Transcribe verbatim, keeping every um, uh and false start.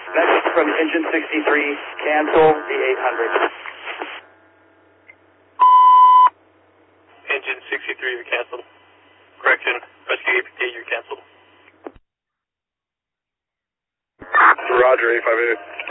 Message from engine sixty-three, cancel the eight hundred. Engine sixty-three, you're canceled. Correction, rescue A P T, you're canceled. Roger, eight five eight.